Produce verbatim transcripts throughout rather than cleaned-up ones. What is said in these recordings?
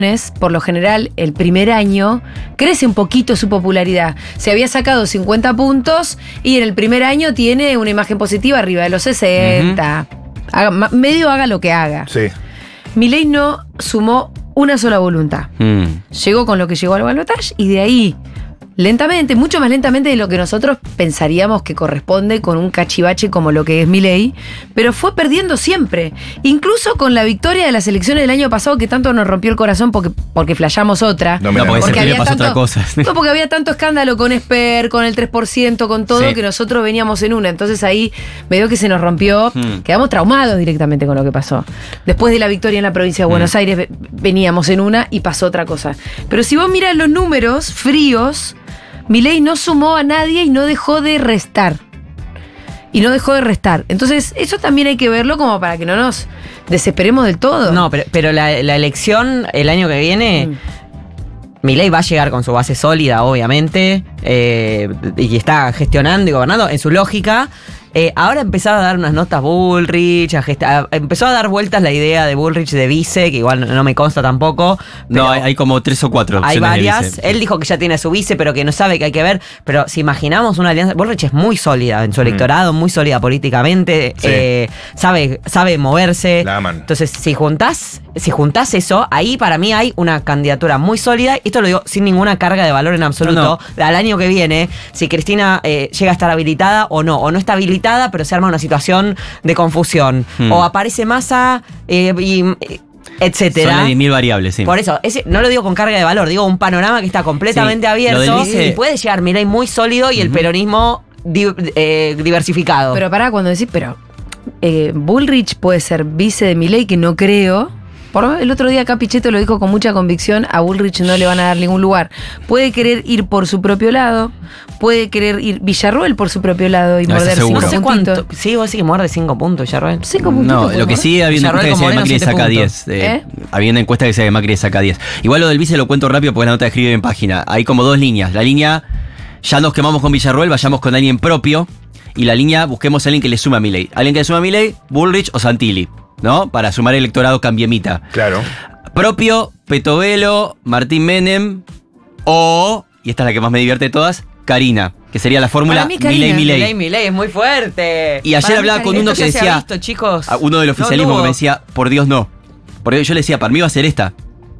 por lo general, el primer año crece un poquito su popularidad. Se había sacado cincuenta puntos y en el primer año tiene una imagen positiva arriba de los sesenta. Uh-huh. Haga, medio haga lo que haga. Sí. Milei no sumó una sola voluntad. Mm. Llegó con lo que llegó al balotaje y de ahí, lentamente, mucho más lentamente de lo que nosotros pensaríamos que corresponde con un cachivache como lo que es Milei, pero fue perdiendo siempre. Incluso con la victoria de las elecciones del año pasado que tanto nos rompió el corazón porque, porque flayamos otra. No, no porque, porque había pasó tanto, otra cosa. No, porque había tanto escándalo con Esper, con el tres por ciento, con todo, sí, que nosotros veníamos en una. Entonces ahí me dio que se nos rompió. Hmm. Quedamos traumados directamente con lo que pasó. Después de la victoria en la provincia de Buenos hmm. Aires veníamos en una y pasó otra cosa. Pero si vos miras los números fríos, Milei no sumó a nadie y no dejó de restar. Y no dejó de restar. Entonces, eso también hay que verlo como para que no nos desesperemos del todo. No, pero, pero la, la elección el año que viene, mm. Milei va a llegar con su base sólida, obviamente, eh, y está gestionando y gobernando en su lógica. Eh, ahora empezaba a dar unas notas Bullrich, a gesta- a, empezó a dar vueltas la idea de Bullrich de vice, que igual no, no me consta tampoco. No, hay, hay como tres o cuatro hay varias. Él dijo que ya tiene a su vice, pero que no sabe, que hay que ver. Pero si imaginamos una alianza, Bullrich es muy sólida en su electorado, mm. muy sólida políticamente, sí. eh, sabe, sabe moverse. La aman. Entonces, si juntás, si juntás eso, ahí para mí hay una candidatura muy sólida. Y esto lo digo sin ninguna carga de valor en absoluto. No, no. Al año que viene, si Cristina eh, llega a estar habilitada o no, o no está habilitada, pero se arma una situación de confusión. Hmm. O aparece Massa eh, y... etcétera. Son mil variables, sí. Por eso, ese, no lo digo con carga de valor, digo un panorama que está completamente sí, abierto vice... y puede llegar Milei muy sólido y uh-huh. el peronismo di, eh, diversificado. Pero pará, cuando decís, pero eh, Bullrich puede ser vice de Milei, que no creo. Por, el otro día acá Pichetto lo dijo con mucha convicción, a Bullrich no le van a dar ningún lugar. Puede querer ir por su propio lado, puede querer ir Villarroel por su propio lado y no, morder cinco no sé puntitos. Cuánto, sí, vos sí que muerde cinco puntos, Villarroel. Cinco puntitos. No, lo que sí había una encuesta que decía que Macri saca diez. Eh, ¿Eh? Había una encuesta que decía que Macri saca diez. Igual lo del vice lo cuento rápido porque la nota escribe en página. Hay como dos líneas. La línea, ya nos quemamos con Villarroel, vayamos con alguien propio. Y la línea, busquemos a alguien que le suma a Milei. Alguien que le suma a Milei, Bullrich o Santilli, ¿no? Para sumar electorado cambiemita. Claro. Propio, Petovelo, Martín Menem o, y esta es la que más me divierte de todas, Karina, que sería la fórmula Milei, Milei. Milei, Milei es muy fuerte. Y ayer para hablaba mí, con uno que decía, visto, chicos. uno del oficialismo no, no. que me decía, por Dios no. Porque yo le decía, para mí va a ser esta.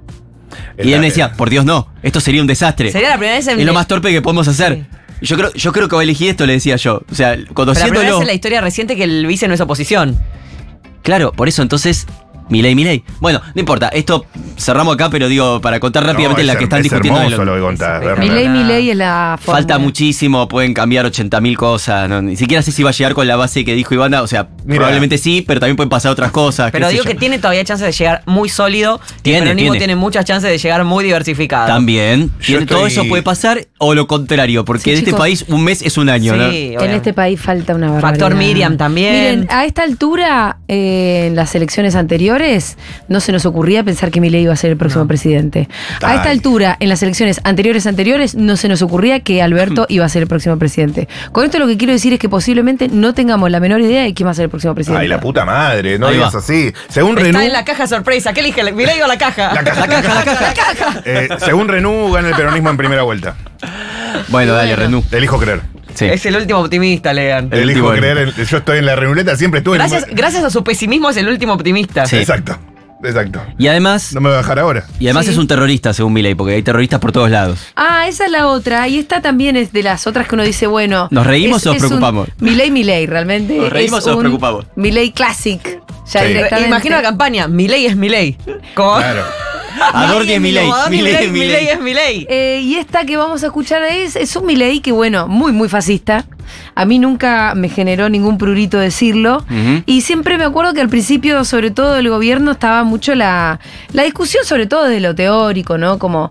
El y él me decía, por Dios no, esto sería un desastre. Sería la primera vez en Es lo más torpe que podemos hacer. Sí. Y yo creo, yo creo que va a elegir esto, le decía yo. O sea, conociéndolo. Pero la primera vez en la historia reciente que el vice no es oposición. Claro, por eso entonces... Milei, Milei. Bueno, no importa, esto cerramos acá, pero digo, para contar rápidamente no, la que están es discutiendo. Hermoso lo que contás, Milei, Milei es la forma. Falta muchísimo, pueden cambiar ochenta mil cosas. No, ni siquiera sé si va a llegar con la base que dijo Ivana. O sea, Mira, probablemente sí, pero también pueden pasar otras cosas. Pero digo que tiene todavía chances de llegar muy sólido. Tiene, el peronismo tiene. tiene muchas chances de llegar muy diversificado. También. Tiene, estoy... Todo eso puede pasar o lo contrario, porque sí, en este chicos, país un mes es un año, sí, ¿no? En este país falta una barbaridad. Factor Miriam también. Miren, a esta altura, eh, en las elecciones anteriores, no se nos ocurría pensar que Milei iba a ser el próximo no. presidente. Dale. A esta altura, en las elecciones anteriores anteriores, no se nos ocurría que Alberto iba a ser el próximo presidente. Con esto lo que quiero decir es que posiblemente no tengamos la menor idea de quién va a ser el próximo presidente. Ay, la puta madre, no digas así. Según Está Renú... en la caja sorpresa. ¿Qué elige? ¿Milei o la caja? La caja, la caja, la caja. La caja. Eh, según Renú, gana el peronismo en primera vuelta. Bueno, dale, bueno. Renú. Elijo creer. Sí. Es el último optimista, Lean. El Elijo creer. El, yo estoy en la renuleta, siempre estuve gracias, en... Gracias a su pesimismo es el último optimista. Sí. Exacto. Exacto. Y además... No me voy a dejar ahora. Y además sí. es un terrorista, según Milei, porque hay terroristas por todos lados. Ah, esa es la otra. Y esta también es de las otras que uno dice, bueno... ¿Nos reímos es, o nos preocupamos? Milei, Milei, realmente. ¿Nos reímos o nos preocupamos? Milei Classic. Ya sí. directamente. Imagino la campaña, Milei es Milei. ¿Cómo? Claro. Adorni es Milei. Milei es Milei. es Milei. Eh, y esta que vamos a escuchar es, es un Milei que, bueno, muy, muy fascista. A mí nunca me generó ningún prurito decirlo. Uh-huh. Y siempre me acuerdo que al principio, sobre todo del gobierno, estaba mucho la, la discusión, sobre todo de lo teórico, ¿no? Como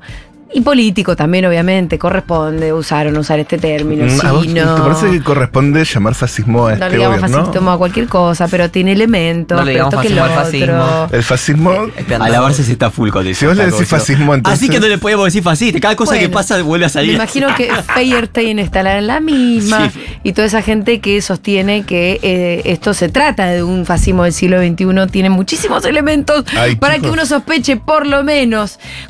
Y político también, obviamente, corresponde usar o no usar este término. Mm, sí, ¿a vos no. ¿Te parece que corresponde llamar fascismo a No este le digamos gobierno? fascismo a cualquier cosa, pero tiene elementos, No le pero digamos esto que lo fascismo al otro. fascismo. El fascismo... A lavarse se está full con eso. Si vos le está decís como- fascismo, entonces... Así que no le podemos decir fascista. Cada cosa Bueno, que pasa vuelve a Me salir. imagino que Feyerstein estará en la misma Sí. y toda esa gente que sostiene que eh, esto se trata de un fascismo del siglo veintiuno tiene muchísimos elementos Ay, para chicos. que uno sospeche por lo menos